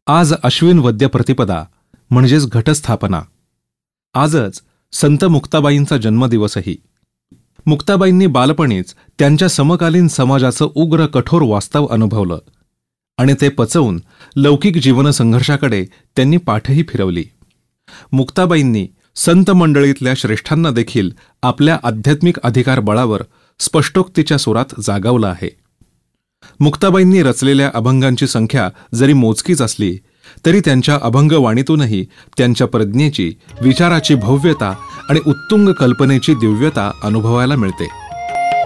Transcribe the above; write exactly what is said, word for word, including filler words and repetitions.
आज अश्विन वद्य प्रतिपदा म्हणजेच घटस्थापना. आजच संत मुक्ताबाईंचा जन्मदिवसही. मुक्ताबाईंनी बालपणीच त्यांच्या समकालीन समाजाचं उग्र कठोर वास्तव अनुभवलं आणि ते पचवून लौकिक जीवनसंघर्षाकडे त्यांनी पाठही फिरवली. मुक्ताबाईंनी संत मंडळीतल्या श्रेष्ठांना देखील आपल्या आध्यात्मिक अधिकार बळावर स्पष्टोक्तीच्या सुरात जागवलं आहे. मुक्ताबाईंनी रचलेल्या अभंगांची संख्या जरी मोजकीच असली तरी त्यांच्या अभंगवाणीतूनही त्यांच्या प्रज्ञेची, विचाराची भव्यता आणि उत्तुंग कल्पनेची दिव्यता अनुभवायला मिळते.